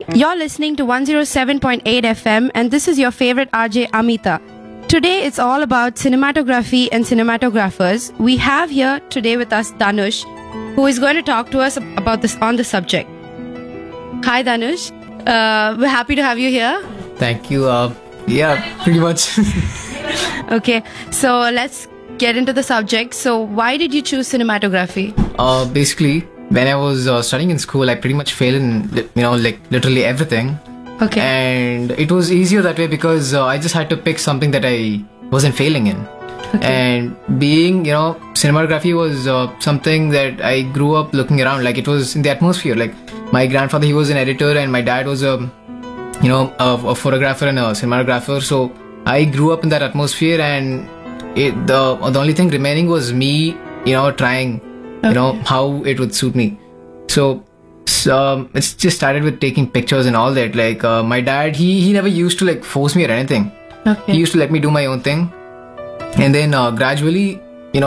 You're listening to 107.8 FM, and this is your favorite RJ Amita. Today it's all about cinematography and cinematographers. We have here today with us Dhanush, who is going to talk to us about this on the subject. Hi Dhanush, we're happy to have you here. Thank you. Yeah, pretty much. Okay, so let's get into the subject. So why did you choose cinematography? Basically, when I was studying in school, I pretty much failed in, like literally everything. Okay. And it was easier that way because I just had to pick something that I wasn't failing in. Okay. And being, cinematography was something that I grew up looking around. Like it was in the atmosphere. Like my grandfather, he was an editor, and my dad was a photographer and a cinematographer. So I grew up in that atmosphere, and the only thing remaining was me, trying, how it would suit me. So it's just started with taking pictures and all that. Like my dad, he never used to like force me or anything. Okay. He used to let me do my own thing, and then gradually,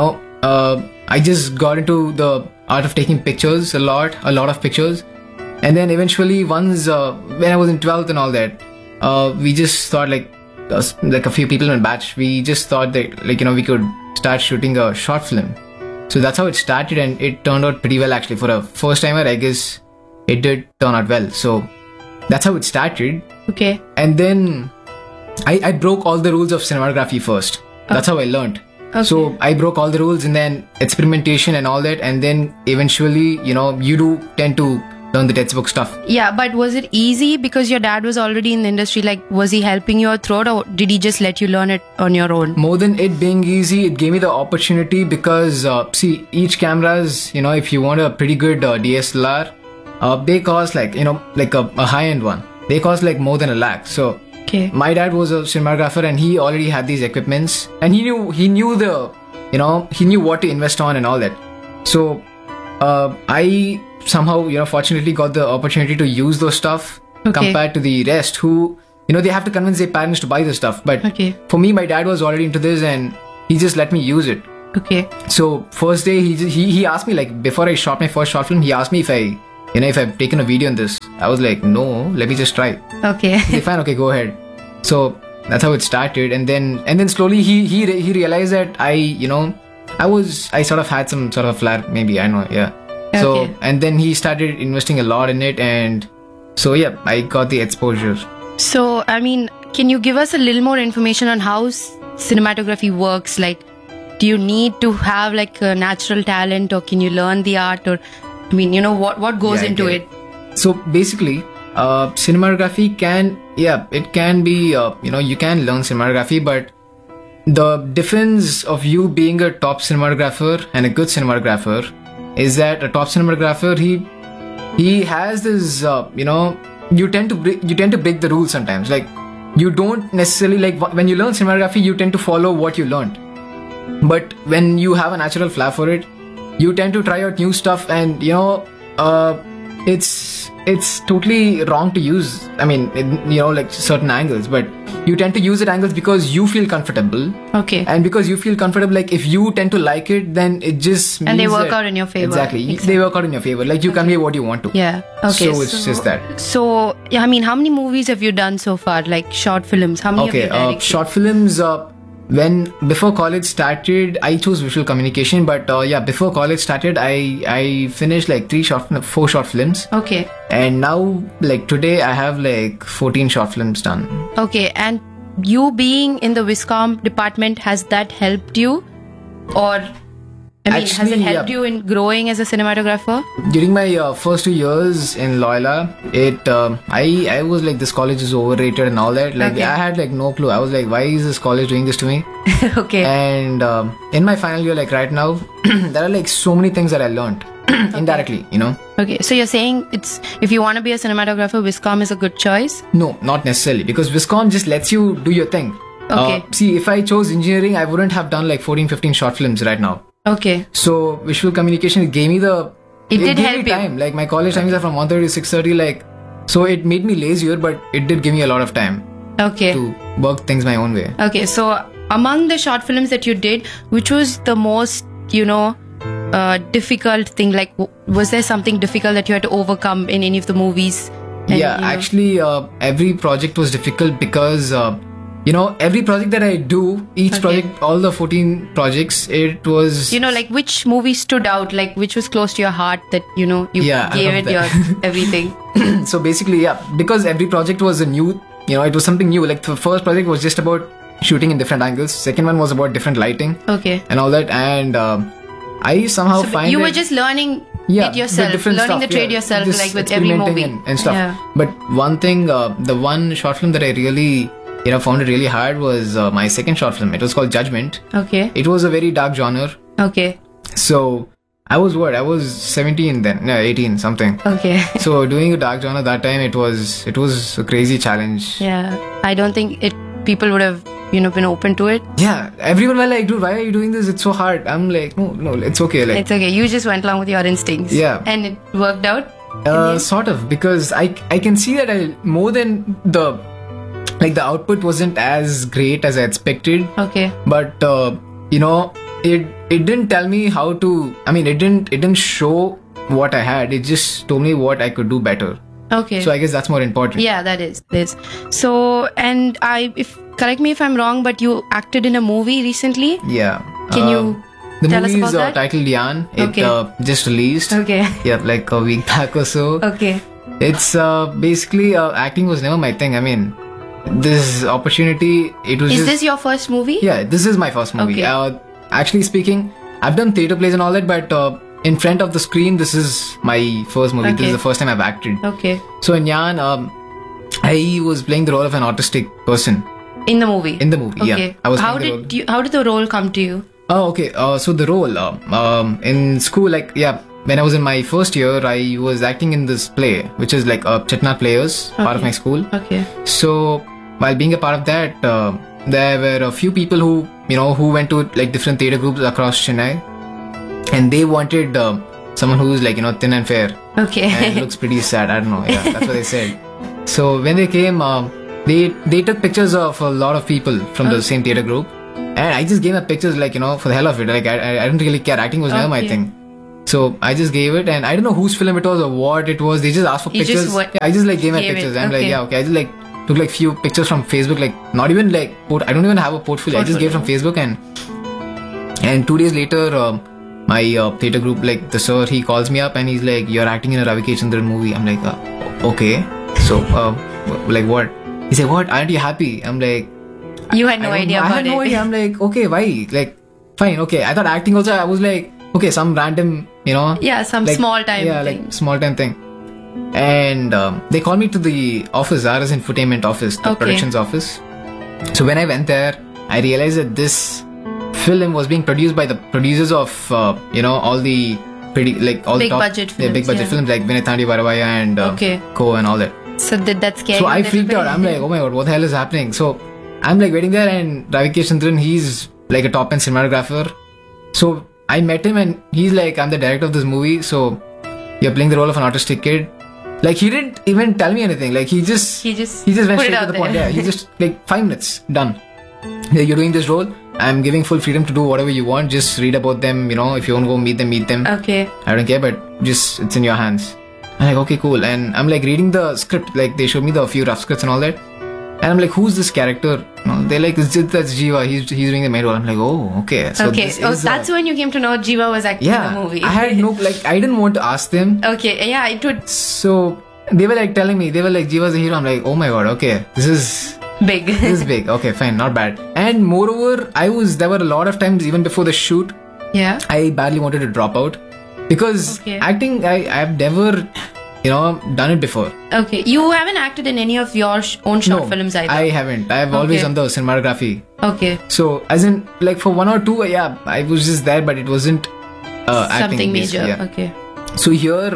I just got into the art of taking pictures a lot of pictures. And then eventually, once when I was in 12th and all that, we just thought like a few people in a batch, we just thought that we could start shooting a short film. So that's how it started, and it turned out pretty well actually. For a first timer, I guess it did turn out well. So that's how it started. Okay. And then I broke all the rules of cinematography first. That's how I learned. Okay. So I broke all the rules, and then experimentation and all that, and then eventually, you do tend to learn the textbook stuff. Yeah, but was it easy because your dad was already in the industry? Like, was he helping you through it, or did he just let you learn it on your own? More than it being easy, it gave me the opportunity because, each cameras, if you want a pretty good DSLR, they cost like a high-end one. They cost like more than $1 lakh. So Okay. my dad was a cinematographer, and he already had these equipments, and he knew what to invest on and all that. So I somehow fortunately got the opportunity to use those stuff. Okay. Compared to the rest who they have to convince their parents to buy the stuff. But Okay. for me, my dad was already into this, and he just let me use it. Okay. So first day he asked me, like, before I shot my first short film, he asked me if I've taken a video on this. I was like, no, let me just try. Okay. Okay, fine, okay, go ahead. So that's how it started, and then slowly he realized that I sort of had some sort of flair, maybe, I don't know, yeah. So Okay. and then he started investing a lot in it, and so yeah, I got the exposure. So, I mean, can you give us a little more information on how cinematography works? Like, do you need to have like a natural talent, or can you learn the art? Or, I mean, what goes Yeah, I into get it? So basically, cinematography can be, you can learn cinematography, but the difference of you being a top cinematographer and a good cinematographer is that a top cinematographer, he has this, you tend to break the rules sometimes. Like, you don't necessarily, like, when you learn cinematography, you tend to follow what you learned. But when you have a natural flair for it, you tend to try out new stuff, and it's totally wrong to use, I mean, like certain angles, but you tend to use it angles because you feel comfortable. Okay. And because you feel comfortable, like, if you tend to like it, then it just means And they work that- out in your favor. Exactly. They work out in your favor. Like, you convey what you want to. Yeah. Okay. So it's just that. So, yeah, I mean, how many movies have you done so far? Like short films? How many have you Okay, directed? short films, before college started, I chose visual communication, but before college started, I finished like 4 short films. Okay. And now, like, today I have like 14 short films done. Okay. And you being in the Viscom department, has that helped you? Or, I mean, has it Actually, helped yeah. you in growing as a cinematographer? During my first 2 years in Loyola, I was like, this college is overrated and all that. Like, Okay. I had like no clue. I was like, why is this college doing this to me? Okay. And in my final year, like right now, there are like so many things that I learned indirectly, Okay. So you're saying if you want to be a cinematographer, Viscom is a good choice? No, not necessarily, because Viscom just lets you do your thing. Okay. See, if I chose engineering, I wouldn't have done like 14-15 short films right now. Okay. So visual communication gave me It did gave help me you. time. Like, my college timings are from 1:30 to 6:30. Like, so it made me lazier, but it did give me a lot of time Okay. to work things my own way. Okay. So among the short films that you did, which was the most, difficult thing? Like, was there something difficult that you had to overcome in any of the movies Yeah, actually, every project was difficult because, every project that I do, each project, all the 14 projects, it was... like which movie stood out, like which was close to your heart that, you gave it your everything. So basically, because every project was a new, it was something new. Like the first project was just about shooting in different angles. Second one was about different lighting. Okay. And all that. And I somehow find you were just learning it yourself, learning the trade yourself, like with every movie and stuff. Yeah. But one thing, the one short film that I really found it really hard was my second short film. It was called Judgment. Okay. It was a very dark genre. Okay. So I was 17 then, no, 18 something. Okay. So doing a dark genre that time, it was a crazy challenge. Yeah, I don't think people would have been open to it. Yeah, everyone was like, dude, why are you doing this? It's so hard. I'm like, no, it's okay. Like, it's okay. You just went along with your instincts. Yeah. And it worked out? Sort of, because I can see that more than the output wasn't as great as I expected. Okay. But, it didn't tell me how to, it didn't show what I had. It just told me what I could do better. Okay. So I guess that's more important. Yeah, that is. So, and correct me if I'm wrong, but you acted in a movie recently? Yeah. Can you tell us about that? The movie is titled Yan. It just released. Okay. Yeah, like a week back or so. Okay. It's basically acting was never my thing. This opportunity, it was. Is this your first movie? Yeah, this is my first movie. Okay. Actually speaking, I've done theatre plays and all that, but in front of the screen, this is my first movie. Okay. This is the first time I've acted. Okay. So in Yan, I was playing the role of an autistic person. In the movie? In the movie, okay. Yeah. I was how did the role come to you? Oh, okay. So the role, in school, when I was in my first year, I was acting in this play, which is like Chettinad Players, part of my school. Okay. So while being a part of that, there were a few people who went to like different theatre groups across Chennai, and they wanted someone who's like thin and fair. Okay. And looks pretty sad. I don't know. Yeah, that's what they said. So when they came, they took pictures of a lot of people from the same theatre group, and I just gave them pictures for the hell of it. Like I didn't really care. Acting was never my thing. So I just gave it, and I don't know whose film it was or what it was. They just asked for pictures. I just gave my pictures. I'm like, yeah, okay. I just took like few pictures from Facebook, not even I don't even have a portfolio. I just gave from Facebook, and 2 days later, my theatre group, the sir, he calls me up and he's like, you're acting in a Ravi K. Chandran movie. I'm like, okay. So, what? He said, what? Aren't you happy? I'm like, you had no idea about it. I had no idea. I'm like, okay, why? Fine, okay. I thought acting also, I was like, okay, some random, Yeah, some small time thing. Small time thing. And they called me to the office, RS Infotainment office, the productions office. So when I went there, I realized that this film was being produced by the producers of, all the big budget films like Vinay Thandi Varavaya and Co and all that. So did that scare you? So I freaked out. I'm like, oh my god, what the hell is happening? So I'm waiting there, and Ravi K. Chandran, he's like a top end cinematographer. So I met him and he's like, I'm the director of this movie, so you're playing the role of an autistic kid. He didn't even tell me anything. He just went straight to the point. Yeah, he just 5 minutes, done. Yeah, you're doing this role. I'm giving full freedom to do whatever you want. Just read about them, if you want to go meet them, meet them. Okay. I don't care, but just, it's in your hands. I'm like, okay, cool. And I'm reading the script, they showed me the few rough scripts and all that. And I'm like, who's this character? They're like, that's Jiva. He's doing the main role. I'm like, oh, okay. So that's when you came to know Jiva was acting in the movie. I had no, I didn't want to ask them. Okay, yeah, it would. So they were telling me, they were like, Jiva's a hero. I'm like, oh my god, okay, this is big. This is big. Okay, fine, not bad. And moreover, there were a lot of times even before the shoot, I badly wanted to drop out because acting, I've never done it before. Okay. You haven't acted in any of your own short films either? I haven't. I've always done the cinematography. Okay. So, as in, for 1 or 2, I was just there, but it wasn't acting. Something major. Yeah. Okay. So here,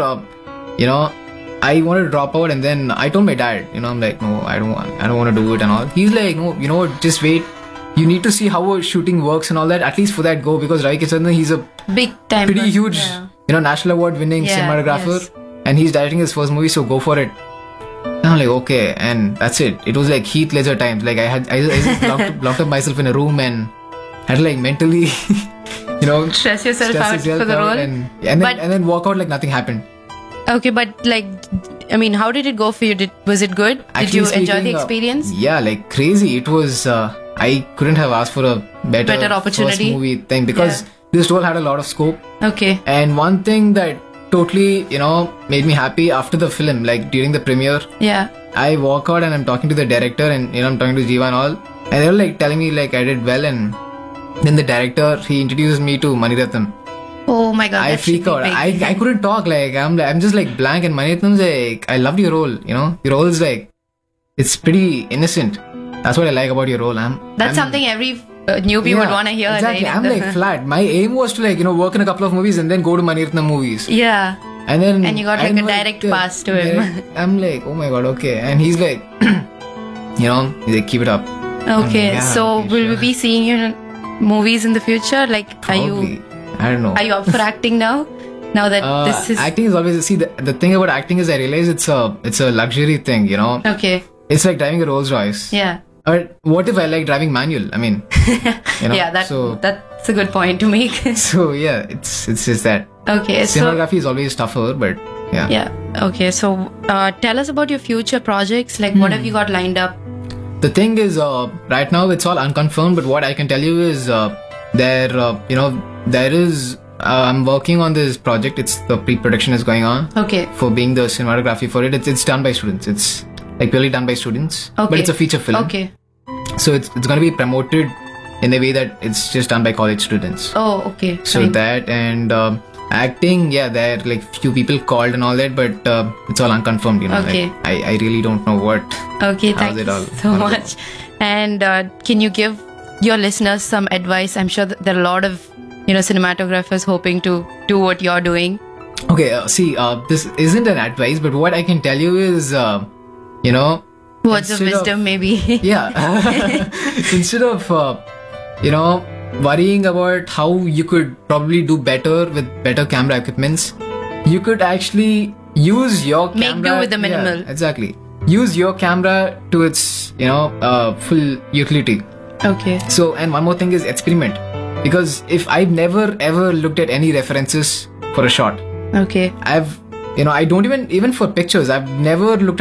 I wanted to drop out, and then I told my dad, I'm like, no, I don't want to do it and all. He's like, no, just wait. You need to see how a shooting works and all that. At least for that, go, because Ravi K. Chandran, he's a big time, pretty huge, national award winning cinematographer. Yes. And he's directing his first movie, so go for it. And I'm like, okay, and that's it. It was like Heath Ledger times. I just locked up myself in a room and had to mentally, stress yourself out for the role. And then walk out like nothing happened. Okay, but I mean, how did it go for you? Was it good? Did Actually you enjoy the speaking, experience? Yeah, like crazy. It was. I couldn't have asked for a better opportunity. first movie thing because this role had a lot of scope. Okay. And one thing that totally, made me happy after the film, like during the premiere, Yeah. I walk out and I'm talking to the director and I'm talking to Jiva and all, and they're like telling me like I did well, and then the director he introduced me to Maniratnam. Oh my god. I that should freak be out. big. I couldn't talk. Like I'm just like blank, and Maniratnam's like, I loved your role. Your role is like, it's pretty innocent. That's what I like about your role. That's something every newbie would want to hear. Exactly. Right? I'm like flat. My aim was to like work in a couple of movies and then go to Maniratnam movies. Yeah. And you got like a direct pass to him. I'm like, oh my god, okay. And he's like, he's like, keep it up. Okay, Yeah, so okay, will we sure. be seeing you in movies in the future? Like, Probably. I don't know. are you up for acting now? Now that this is Acting is always the thing about acting is I realize it's a luxury thing. okay. It's like driving a Rolls Royce. Yeah. Or what if I like driving manual? I mean, Yeah, that's a good point to make. So yeah, it's just that. Okay, so Cinematography is always tougher, but yeah. yeah. Okay, so tell us about your future projects. Like, what have you got lined up? The thing is, right now it's all unconfirmed. But what I can tell you is, there is. I'm working on this project. It's the pre-production is going on. Okay. For being the cinematography for it, it's done by students. It's like purely done by students. Okay. But it's a feature film. Okay. So it's going to be promoted in a way that it's just done by college students. Oh, okay. So fine. that and acting, yeah, there are like few people called and all that, but it's all unconfirmed. Okay. Like, I really don't know what. Okay, how's thank it you all so gonna go. much. And can you give your listeners some advice? I'm sure that there are a lot of cinematographers hoping to do what you're doing. Okay, this isn't an advice, but what I can tell you is, Words of instead wisdom, maybe. yeah, instead of worrying about how you could probably do better with better camera equipments, you could actually use your camera. Make do with the minimal. Yeah, exactly. Use your camera to its full utility. Okay. So, and one more thing is experiment, because if I've never ever looked at any references for a shot, Okay. I don't even for pictures, I've never looked at